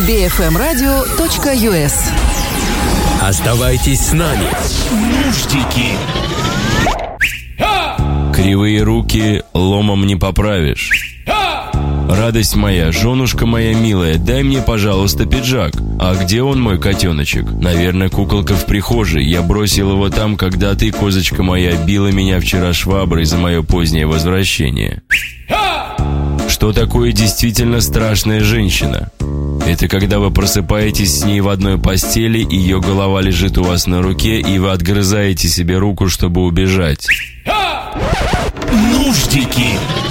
bfmradio.us. Оставайтесь с нами. Нуждики. Кривые руки ломом не поправишь. Радость моя, женушка моя милая, дай мне, пожалуйста, пиджак. А где он, мой котеночек? Наверное, куколка в прихожей. Я бросил его там, когда ты, козочка моя, била меня вчера шваброй за мое позднее возвращение. Что такое действительно страшная женщина? Это когда вы просыпаетесь с ней в одной постели, ее голова лежит у вас на руке, и вы отгрызаете себе руку, чтобы убежать. Нуждики.